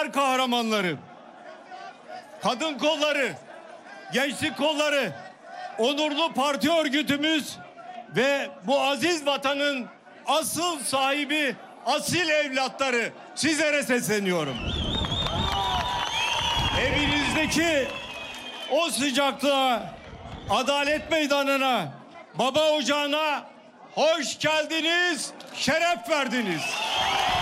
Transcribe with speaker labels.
Speaker 1: süper kahramanları, kadın kolları, gençlik kolları, onurlu parti örgütümüz ve bu aziz vatanın asıl sahibi, asil evlatları, sizlere sesleniyorum. Evinizdeki o sıcaklığa, adalet meydanına, baba ocağına hoş geldiniz, şeref verdiniz.